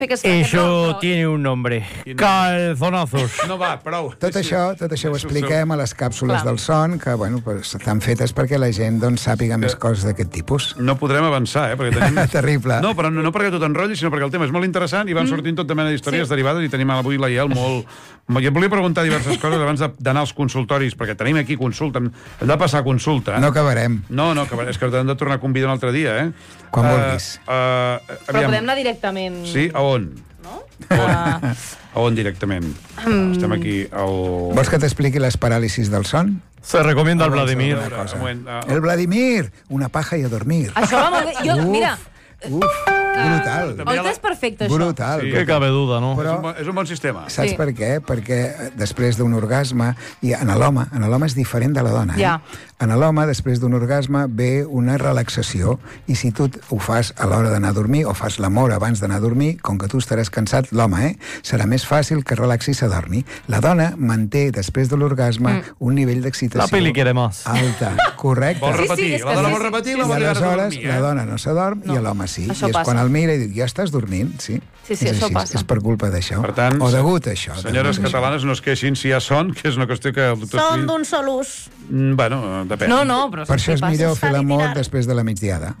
Eso tiene un nombre. Calzonazos. No va, prou. Tot això ho expliquem a les càpsules del son, que estan fetes perquè la gent sàpiga més coses d'aquest tipus. No podrem avançar, perquè tenim... Terrible. No, però no perquè tu t'enrotllis, sinó perquè el tema és molt interessant i van sortint tota mena d'històries derivades i tenim avui la IEL molt... Jo et volia preguntar diverses coses abans d'anar als consultoris, perquè tenim aquí consulta, hem de passar consulta. No acabarem. No, és que hem de tornar a convidar un altre dia, Quan vulguis. Però podem anar directament... Sí, a on? No? A on directament? Estem aquí al... Vols que t'expliqui les paràlisis del son? Se recomienda al Vladimir. El Vladimir, una paja i a dormir. Això va molt bé. Mira... Brutal. Oi que és perfecte, això? Brutal. Que cabe duda, no? És un bon sistema. Saps per què? Perquè després d'un orgasme, i en l'home és diferent de la dona. En l'home, després d'un orgasme, ve una relaxació, i si tu ho fas a l'hora d'anar a dormir, o fas l'amor abans d'anar a dormir, com que tu estaràs cansat, l'home, serà més fàcil que relaxi i s'adormi. La dona manté, després de l'orgasme, un nivell d'excitació... La peli quiere más. Alta, correcte. Vol repetir, la dona vol repetir, la I vol aleshores la dona no s'adorm i l'home sí. I és quan el mira i diu, ja estàs dormint, sí. Sí, això passa. És per culpa d'això. Per tant, o degut a això. Senyores catalanes, no es queixin si hi ha son, que és una qüestió que el doctor... Son d'un sol ús. Bueno, depèn. No, però... Per això és millor fer l'amor després de la migdiada.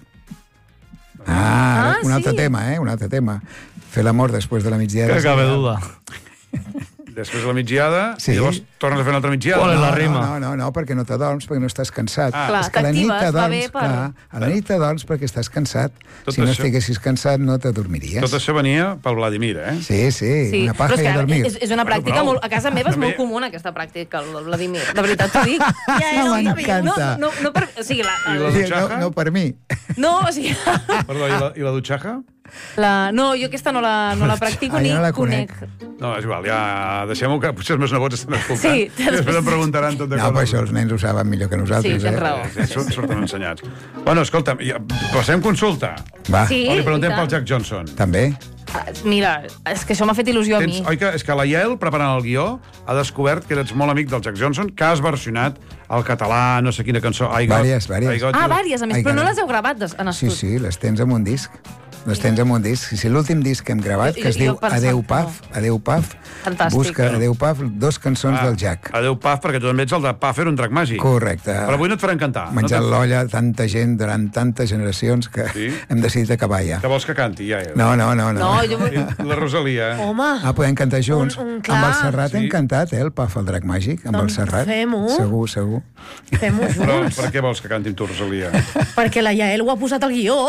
Un altre tema, un altre tema. Fer l'amor després de la migdiada. Que cabe duda. Després de la migdiada, i llavors tornes a fer una altra migdiada. Qual és la rima? No, perquè no t'adorms, perquè no estàs cansat. Clar, és que a la nit t'adorms, a la nit t'adorms perquè estàs cansat. Si no estiguessis cansat, no t'adormiries. Tot això venia pel Vladimir, Sí, una paja i a dormir. És una pràctica molt... A casa meva és molt comuna, aquesta pràctica, el Vladimir. De veritat, t'ho dic. M'encanta. O sigui, I la dutxaja? No per mi. No, o sigui... Perdó, i la dutxaja? No, jo aquesta no la practico ni conec. No, és igual, ja deixem-ho, que potser els meus nebots estan escoltant. Sí. I després em preguntaran tot de coses. No, però això els nens ho saben millor que nosaltres. Sí, tens raó. Surten ensenyats. Bueno, escolta'm, passem consulta. Va. Sí, o li preguntem pel Jack Johnson. També. Mira, és que això m'ha fet il·lusió a mi. Oi que és que la IEL, preparant el guió, ha descobert que eres molt amic del Jack Johnson, que has versionat al català, no sé quina cançó. Vàries. Vàries, a més, però no les heu gravat en estudi. Sí, les tens en un disc. Les tens en un disc. Si l'últim disc que hem gravat, que es diu Adeu Paf, fantàstic. Busca Adeu Paf, 2 cançons del Jack. Adeu Paf, perquè tu també ets el de Paffer, un drac màgic. Correcte. Però avui no et farem cantar. Menjant l'olla tanta gent durant tantes generacions que hem decidit acabar ja. Que vols que canti, ja? No. La Rosalia. Home. Podem cantar junts. Amb el Serrat hem cantat, el Paf, el drac màgic, amb el Serrat. Fem-ho. Segur. Fem-ho junts. Però per què vols que canti amb tu, Rosalia? Perquè la Yael ho ha posat al guió.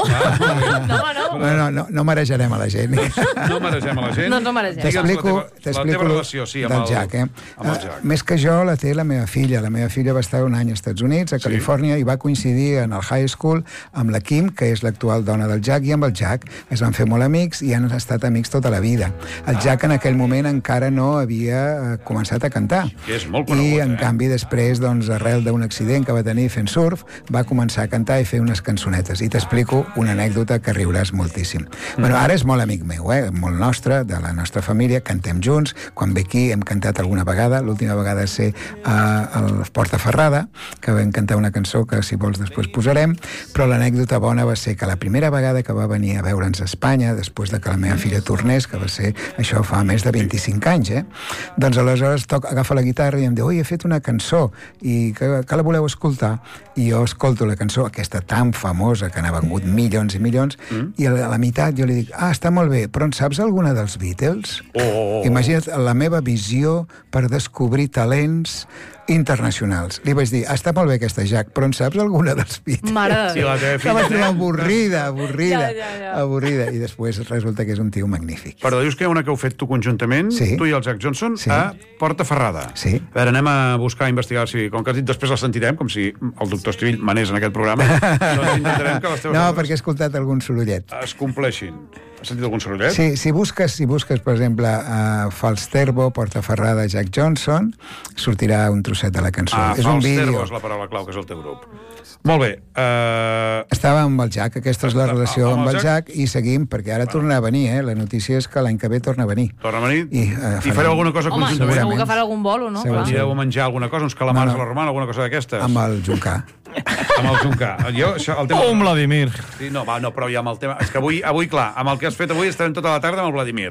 No marejarem a la gent. No maregem a la gent. No maregem. T'explico la teva relació, sí, amb el Jack. Amb el Jack. Més que jo, la té la meva filla. La meva filla va estar un any als Estats Units, a Califòrnia, i va coincidir en el high school amb la Kim, que és l'actual dona del Jack, i amb el Jack. Es van fer molt amics i han estat amics tota la vida. El Jack en aquell moment encara no havia començat a cantar. És molt conegut, I en canvi després, arrel d'un accident que va tenir fent surf, va començar a cantar i fer unes cançonetes. I t'explico una anècdota que riuràs moltíssim. Bueno, ara és molt amic meu, molt nostre, de la nostra família, cantem junts, quan ve aquí hem cantat alguna vegada, l'última vegada va ser al Portaferrada, que vam cantar una cançó que si vols després posarem, però l'anècdota bona va ser que la primera vegada que va venir a veure'ns a Espanya, després de que la meva filla tornés, que va ser això fa més de 25 anys, doncs aleshores agafa la guitarra i em diu, oi, he fet una cançó, i que la voleu escoltar? I jo escolto la cançó, aquesta tan famosa, que n'ha vengut milions i milions, i a la meitat jo li dic, està molt bé, però en saps alguna dels Beatles? Imagina't la meva visió per descobrir talents internacionals. Li vaig dir, està molt bé aquesta, Jack, però en saps alguna dels Beatles? Mare de Déu. Que va ser avorrida. I després resulta que és un tio magnífic. Però dius que hi ha una que heu fet tu conjuntament, tu i el Jack Johnson, a Portaferrada. Sí. A veure, anem a buscar, a investigar, com que has dit, després la sentirem, com si el doctor Estrivill manés en aquest programa. Doncs intentarem que les teves... No, perquè he escoltat algun sorollet. Es compleixin. Has sentit algun sorollet? Sí, si busques, per exemple, Falsterbo, Portaferrada, Jack Johnson, sortirà un trosset de la cançó. És un vídeo. Falsterbo és la paraula clau, que és el teu grup. Molt bé. Estava amb el Jack, aquesta és la relació amb el Jack, i seguim, perquè ara torna a venir, La notícia és que l'any que ve torna a venir. Torna a venir? I fareu alguna cosa conjuntament? Home, segur que farà algun bolo, no? Anireu a menjar alguna cosa, uns calamars a la romana, alguna cosa d'aquestes? Amb el Juncà. Amb el Juncà. Jo, això, el tema... Un Vladimir. Sí, no, va, no, però ja amb el tema... És que avui, clar, amb el que has fet avui estarem tota la tarda amb el Vladimir.